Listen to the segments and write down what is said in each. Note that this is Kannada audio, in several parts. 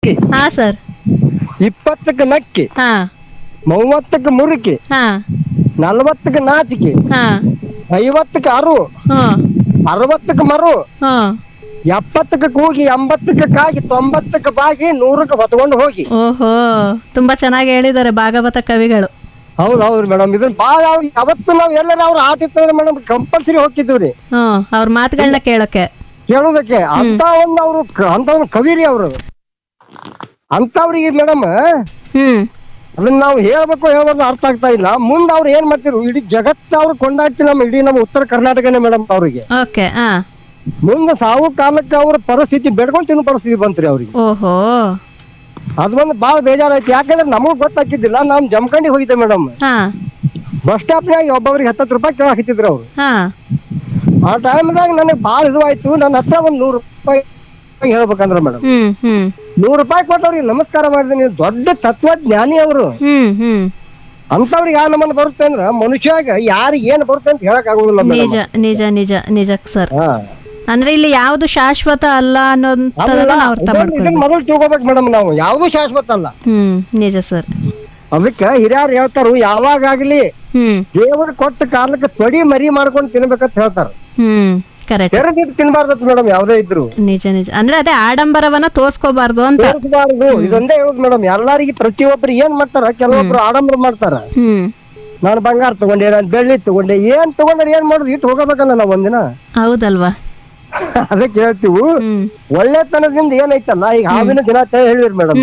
ಅಕ್ಕಿ, ಹಾ ಸರ್. 20ಕ್ಕೆ ನಕ್ಕಿ, ಹಾ 30ಕ್ಕೆ ಮುರುಕಿ, ಹಾ 40ಕ್ಕೆ ನಾಚಿಕೆ, ಹಾ 50ಕ್ಕೆ ಅರು, ಹಾ 60ಕ್ಕೆ ಮರು, ಹಾ 70ಕ್ಕೆ ಕೂಗಿ, 80ಕ್ಕೆ ಕಾಗಿ, 90ಕ್ಕೆ ಬಾಗಿ, 100ಕ್ಕೆ ಹೊತ್ಕೊಂಡು ಹೋಗಿ. ಓಹೋ, ತುಂಬಾ ಚೆನ್ನಾಗಿ ಹೇಳಿದ್ದಾರೆ ಭಾಗವತ ಕವಿಗಳು. ಹೌದೌದ್ರಿ ಮೇಡಮ್, ಇದನ್ನ ಬಾಳ ಯಾವತ್ತು ನಾವ್ ಎಲ್ಲರ ಅವ್ರ ಆಟ ಇತ್ತಂದ್ರೆ ಮೇಡಮ್ ಕಂಪಲ್ಸರಿ ಹೋಗ್ತಿದ್ವಿ ಅವ್ರ ಮಾತುಗಳನ್ನ ಕೇಳಕ್ಕೆ. ಕೇಳೋದಕ್ಕೆ. ಅಂತ ಒಂದು ಅವ್ರು ಅಂತ ಒಂದು ಕವಿರಿ ಅವ್ರು. ಅಂತವ್ರಿಗೆ ಮೇಡಮ್ ಅದನ್ನ ನಾವು ಹೇಳ್ಬಾರ್ದು ಅರ್ಥ ಆಗ್ತಾ ಇಲ್ಲ. ಮುಂದೆ ಅವ್ರು ಏನ್ ಮಾಡ್ತಿರು, ಇಡೀ ಜಗತ್ತ ಅವ್ರು ಕೊಂಡಾಡ್ತಿ ಇಡೀ ನಮ್ಮ ಉತ್ತರ ಕರ್ನಾಟಕನೇ ಮೇಡಮ್ ಅವ್ರಿಗೆ. ಓಕೆ. ಮುಂದೆ ಸಾವು ಕಾಲಕ್ಕೆ ಅವ್ರ ಪರಿಸ್ಥಿತಿ ಬೆಡ್ಕೊಂಡ್ ತಿನ್ನೋ ಪರಿಸ್ಥಿತಿ ಬಂತ್ರಿ ಅವ್ರಿಗೆ. ಓಹೋ, ಅದ್ ಬಂದು ಬಾಳ ಬೇಜಾರಾಯ್ತು. ಯಾಕಂದ್ರೆ ನಮಗ್ ಗೊತ್ತಾಕಿದ್ದಿಲ್ಲ, ನಾವ್ ಜಮಖಂಡಿ ಹೋಗಿದ್ದೆ ಮೇಡಮ್. ಬಸ್ ಸ್ಟಾಪ್ನಾಗ ಒಬ್ಬೊಬ್ರಿಗೆ 10 ರೂಪಾಯಿ ಕೇಳ ಹಾಕಿದ್ರು ಅವ್ರು. ಆ ಟೈಮ್ದಾಗ ನನಗೆ ಬಾಳ ಇದಾಯ್ತು. ನನ್ನ ಹತ್ರ ಒಂದ್ 100 ರೂಪಾಯಿ ಹೇಳ್ಬೇಕಂದ್ರ ಮೇಡಮ್, 100 ರೂಪಾಯಿ ಕೊಟ್ಟವ್ರಿಗೆ ನಮಸ್ಕಾರ ಮಾಡಿದೀನಿ. ದೊಡ್ಡ ತತ್ವಜ್ಞಾನಿ ಅವರು. ಅಂತವ್ರಿಗೆ ಯಾವ ನಮ್ಮನ್ನ ಬರುತ್ತೆ ಅಂದ್ರ ಮನುಷ್ಯಾಗ ಯಾರಿಗೆ ಏನ್ ಬರುತ್ತೆ ಅಂತ ಹೇಳಕ್ ಆಗುದಿಲ್ಲ. ನಿಜ ನಿಜ ನಿಜ ನಿಜ ಸರ್. ಅಂದ್ರೆ ಇಲ್ಲಿ ಯಾವ್ದು ಶಾಶ್ವತ ಅಲ್ಲ ಅನ್ನೋದನ್ನ ಅರ್ಥ ಮಾಡ್ಕೊಂಡು ಮೊದಲು ತಿಳ್ಕೊಬೇಕು ಮೇಡಮ್. ನಾವು ಯಾವ್ದು ಶಾಶ್ವತ ಅಲ್ಲ. ನಿಜ ಸರ್. ಅದಕ್ಕೆ ಹಿರಿಯರು ಹೇಳ್ತಾರು, ಯಾವಾಗ್ಲಿ ದೇವರು ಕೊಟ್ಟ ಕಾಲಕ್ಕೆ ತೊಡಿ ಮರಿ ಮಾಡ್ಕೊಂಡು ತಿನ್ಬೇಕಂತ ಹೇಳ್ತಾರ. ತೆರೆದಿಟ್ಟು ತಿನ್ಬಾರ್ದತ್ ಮೇಡಮ್ ಯಾವ್ದೇ ಇದ್ರು. ನಿಜ ನಿಜ. ಅಂದ್ರೆ ಅದೇ ಆಡಂಬರವನ್ನ ತೋರ್ಸ್ಕೋಬಾರ್ದು ಅಂತ. ಇದೊಂದೇ ಹೇಳುದು ಮೇಡಮ್. ಎಲ್ಲಾರಿಗೆ ಪ್ರತಿಯೊಬ್ರು ಏನ್ ಮಾಡ್ತಾರ, ಕೆಲವೊಬ್ರು ಆಡಂಬರ ಮಾಡ್ತಾರ. ನಾನು ಬಂಗಾರ ತಗೊಂಡೆ, ನಾನು ಬೆಳ್ಳಿ ತಗೊಂಡೆ, ಏನ್ ತಗೊಂಡ್ರೆ ಏನ್ ಮಾಡುದು, ಇಟ್ಟು ಹೋಗಬೇಕಲ್ಲ ನಾವ್ ಒಂದಿನ. ಹೌದಲ್ವಾ? ಅದಕ್ಕೆ ಹೇಳ್ತೀವಿ, ಒಳ್ಳೆತನದಿಂದ ಏನೈತಲ್ಲ, ಈಗ ಹಾವಿನ ದಿನ ಹೇಳಿದ್ರಿ ಮೇಡಮ್.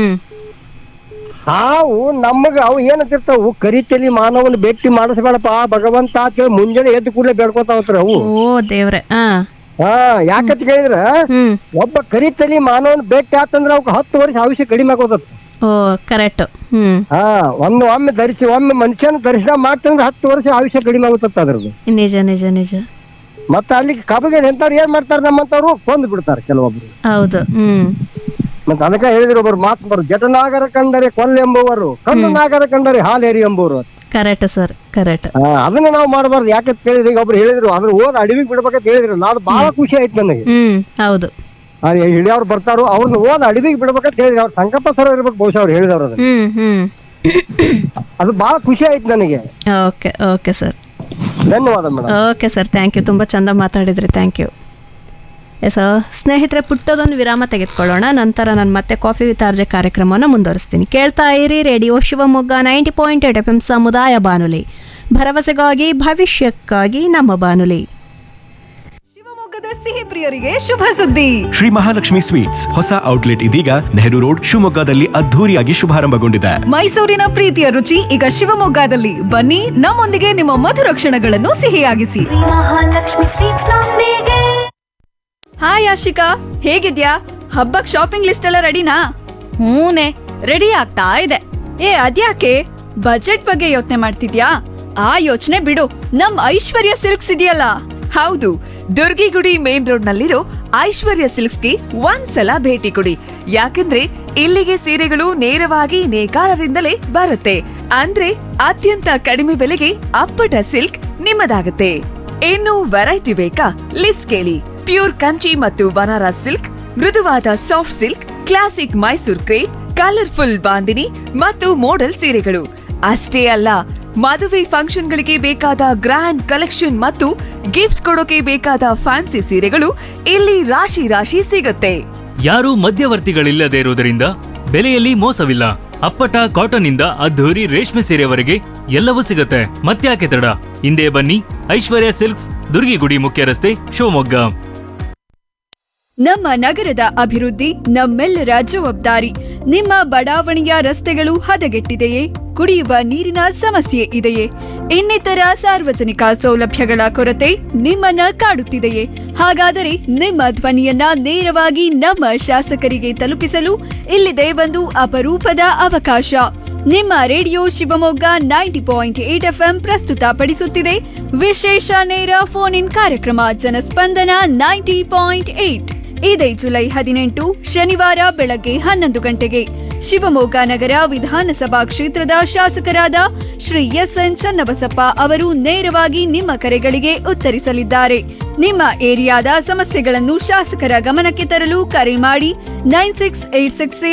ಹಾವು ನಮಗ ಅವು ಏನಂತಿರ್ತಾವು, ಕರಿತಲಿ ಮಾನವನ ಭೇಟಿ ಮಾಡಿಸ್ಬೇಡಪ್ಪ ಭಗವಂತ ಅಂತ ಮುಂಜಾನೆ ಎದ್ದು ಕೂಡಲೇ ಬೇಡ್ಕೊತಾವತ್ರಿ ಅವು. ಓ ದೇವ್ರೆ. ಯಾಕಂತ ಕೇಳಿದ್ರ, ಒಬ್ಬ ಕರಿತಲಿ ಮಾನವನ ಭೇಟಿ ಆತಂದ್ರ ಅವಕ್ಕೆ 10 ವರ್ಷ ಆಯುಷ್ಯ ಕಡಿಮೆ ಆಗೋದತ್. ಓ ಕರೆಕ್ಟ್. ಒಮ್ಮೆ ಮನುಷ್ಯನ ದರ್ಶನ ಮಾಡ್ತಂದ್ರೆ 10 ವರ್ಷ ಆಯುಷ್ಯ ಕಡಿಮೆ ಆಗುತ್ತ ಅದ್ರದ್ದು. ನಿಜ ನಿಜ ನಿಜ. ಮತ್ತ ಅಲ್ಲಿ ಕಬಗೆ ಎಂತವ್ರು ಏನ್ ಮಾಡ್ತಾರ, ನಮ್ಮಂತವ್ರು ಕೊಂದು ಬಿಡ್ತಾರ ಕೆಲವೊಬ್ರು. ಹೌದು. ಮತ್ತೆ ಅದಕ್ಕೆ ಹೇಳಿದ್ರು ಒಬ್ಬರು ಮಾತು, ಜಟನಾಗರ ಕಂಡರೆ ಕೊಲ್ಲೆಂಬುವರು, ಕಣ್ಣು ನಾಗರ ಕಂಡರೆ ಹಾಲೇರಿ ಎಂಬುವರು. Correct sir, correct. ಅದನ್ನ ನಾವು ಮಾಡಬಾರ್ದು. ಯಾಕಂತ ಕೇಳಿದ್ರೆ ಈಗ ಒಬ್ರು ಹೇಳಿದ್ರು, ಅದ್ರ ಓದ್ ಅಡವಿಗೆ ಬಿಡ್ಬೇಕಂತ ಹೇಳಿದ್ರಲ್ಲ, ಅದು ಬಹಳ ಖುಷಿ ಆಯ್ತು ನನಗೆ. ಹೌದು. ಹಿಡಿಯವ್ರು ಬರ್ತಾರೋ ಅವ್ರನ್ನ ಓದ್ ಅಡವಿಗೆ ಬಿಡ್ಬೇಕಂತ ಹೇಳಿದ್ರು. ಅವ್ರು ಸಂಕಲ್ಪ ಸರ್ ಇರ್ಬೇಕು ಬಹುಶಃ ಅವ್ರು ಹೇಳಿದವ್ರು. ಅದು ಬಹಳ ಖುಷಿ ಆಯ್ತು ನನಗೆ. ಓಕೆ ಓಕೆ ಸರ್, ಧನ್ಯವಾದ madam. Okay sir, thank you. ತುಂಬ ಚಂದ ಮಾತಾಡಿದ್ರಿ, ಥ್ಯಾಂಕ್ ಯು. ಎಸ್ ಸ್ನೇಹಿತರೆ, ಪುಟ್ಟದೊಂದು ವಿರಾಮ ತೆಗೆದುಕೊಳ್ಳೋಣ. ನಂತರ ನಾನು ಮತ್ತೆ ಕಾಫಿ ವಿತ್ ಆರ್ಜೆ ಕಾರ್ಯಕ್ರಮವನ್ನು ಮುಂದುವರಿಸ್ತೀನಿ. ಕೇಳ್ತಾ ಇರಿ ರೇಡಿಯೋ ಶಿವಮೊಗ್ಗ 90.8 FM ಸಮುದಾಯ ಬಾನುಲಿ, ಭರವಸೆಗಾಗಿ ಭವಿಷ್ಯಕ್ಕಾಗಿ ನಮ್ಮ ಬಾನುಲಿ. ಶಿವಮೊಗ್ಗದ ಸಿಹಿ ಪ್ರಿಯರಿಗೆ ಶುಭ ಸುದ್ದಿ. ಶ್ರೀ ಮಹಾಲಕ್ಷ್ಮಿ ಸ್ವೀಟ್ಸ್ ಹೊಸ ಔಟ್ಲೆಟ್ ಇದೀಗ ನೆಹರು ರೋಡ್ ಶಿವಮೊಗ್ಗದಲ್ಲಿ ಅದ್ಧೂರಿಯಾಗಿ ಶುಭಾರಂಭಗೊಂಡಿದೆ. ಮೈಸೂರಿನ ಪ್ರೀತಿಯ ರುಚಿ ಈಗ ಶಿವಮೊಗ್ಗದಲ್ಲಿ. ಬನ್ನಿ, ನಮ್ಮೊಂದಿಗೆ ನಿಮ್ಮ ಮಧುರ ಕ್ಷಣಗಳನ್ನು ಸಿಹಿಯಾಗಿಸಿ. ಮಹಾಲಕ್ಷ್ಮಿ ಸ್ವೀಟ್ಸ್ ನೊಂದಿಗೆ. ಹಾಯ್ ಆಶಿಕಾ, ಹೇಗಿದ್ಯಾ? ಹಬ್ಬಕ್ ಶಾಪಿಂಗ್ ಲಿಸ್ಟ್ ಎಲ್ಲ ರೆಡಿನಾ? ಹೂನೆ, ರೆಡಿ ಆಗ್ತಾ ಇದೆ. ಅದ್ಯಾಕೆ ಬಜೆಟ್ ಬಗ್ಗೆ ಯೋಚನೆ ಮಾಡ್ತಿದ್ಯಾ? ಆ ಯೋಚನೆ ಬಿಡು, ನಮ್ ಐಶ್ವರ್ಯ ಸಿಲ್ಕ್ಸ್ ಇದೆಯಲ್ಲ. ಹೌದು, ದುರ್ಗಿಗುಡಿ ಮೇನ್ ರೋಡ್ ನಲ್ಲಿರೋ ಐಶ್ವರ್ಯ ಸಿಲ್ಕ್ಸ್ಗೆ ಒಂದ್ಸಲ ಭೇಟಿ ಕೊಡಿ. ಯಾಕಂದ್ರೆ ಇಲ್ಲಿಗೆ ಸೀರೆಗಳು ನೇರವಾಗಿ ನೇಕಾರರಿಂದಲೇ ಬರುತ್ತೆ. ಅಂದ್ರೆ ಅತ್ಯಂತ ಕಡಿಮೆ ಬೆಲೆಗೆ ಅಪ್ಪಟ ಸಿಲ್ಕ್ ನಿಮ್ಮದಾಗುತ್ತೆ. ಇನ್ನು ವೆರೈಟಿ ಬೇಕಾ? ಲಿಸ್ಟ್ ಕೇಳಿ. ಪ್ಯೂರ್ ಕಂಚಿ ಮತ್ತು ಬನಾರಸ್ ಸಿಲ್ಕ್, ಮೃದುವಾದ soft silk, classic Mysore crepe, colourful bandhani ಮತ್ತು ಮೋಡಲ್ ಸೀರೆಗಳು ಅಷ್ಟೇ ಅಲ್ಲ, ಮದುವೆ ಫಂಕ್ಷನ್ಗಳಿಗೆ ಬೇಕಾದ ಗ್ರ್ಯಾಂಡ್ ಕಲೆಕ್ಷನ್ ಮತ್ತು ಗಿಫ್ಟ್ ಕೊಡೋಕೆ ಬೇಕಾದ ಫ್ಯಾನ್ಸಿ ಸೀರೆಗಳು ಇಲ್ಲಿ ರಾಶಿ ರಾಶಿ ಸಿಗುತ್ತೆ. ಯಾರೂ ಮಧ್ಯವರ್ತಿಗಳಿಲ್ಲದೆ ಇರುವುದರಿಂದ ಬೆಲೆಯಲ್ಲಿ ಮೋಸವಿಲ್ಲ. ಅಪ್ಪಟ ಕಾಟನ್ ಇಂದ ಅದ್ಧೂರಿ ರೇಷ್ಮೆ ಸೀರೆವರೆಗೆ ಎಲ್ಲವೂ ಸಿಗುತ್ತೆ. ಮತ್ತ್ಯಾಕೆ ತಡ, ಹಿಂದೆ ಬನ್ನಿ. ಐಶ್ವರ್ಯ ಸಿಲ್ಕ್ಸ್, ದುರ್ಗಿಗುಡಿ ಮುಖ್ಯ ರಸ್ತೆ, ಶಿವಮೊಗ್ಗ. ನಮ್ಮ ನಗರದ ಅಭಿವೃದ್ಧಿ ನಮ್ಮೆಲ್ಲರ ಜವಾಬ್ದಾರಿ. ನಿಮ್ಮ ಬಡಾವಣೆಯ ರಸ್ತೆಗಳು ಹದಗೆಟ್ಟಿದೆಯೇ? ಕುಡಿಯುವ ನೀರಿನ ಸಮಸ್ಯೆ ಇದೆಯೇ? ಇನ್ನಿತರ ಸಾರ್ವಜನಿಕ ಸೌಲಭ್ಯಗಳ ಕೊರತೆ ನಿಮ್ಮನ್ನ ಕಾಡುತ್ತಿದೆಯೇ? ಹಾಗಾದರೆ ನಿಮ್ಮ ಧ್ವನಿಯನ್ನ ನೇರವಾಗಿ ನಮ್ಮ ಶಾಸಕರಿಗೆ ತಲುಪಿಸಲು ಇಲ್ಲಿದೆ ಒಂದು ಅಪರೂಪದ ಅವಕಾಶ. ನಿಮ್ಮ ರೇಡಿಯೋ ಶಿವಮೊಗ್ಗ 90.8 FM ಪ್ರಸ್ತುತಪಡಿಸುತ್ತಿದೆ ವಿಶೇಷ ನೇರ ಫೋನ್ ಇನ್ ಕಾರ್ಯಕ್ರಮ ಜನಸ್ಪಂದನ 90.8. ಇದೇ ಜುಲೈ 18 ಶನಿವಾರ ಬೆಳಗ್ಗೆ 11 ಗಂಟೆಗೆ ಶಿವಮೊಗ್ಗ ನಗರ ವಿಧಾನಸಭಾ ಕ್ಷೇತ್ರದ ಶಾಸಕರಾದ ಶ್ರೀ ಎಸ್.ಎನ್. ಚನ್ನಬಸಪ್ಪ ಅವರು ನೇರವಾಗಿ ನಿಮ್ಮ ಕರೆಗಳಿಗೆ ಉತ್ತರಿಸಲಿದ್ದಾರೆ. ನಿಮ್ಮ ಏರಿಯಾದ ಸಮಸ್ಯೆಗಳನ್ನು ಶಾಸಕರ ಗಮನಕ್ಕೆ ತರಲು ಕರೆ ಮಾಡಿ 9686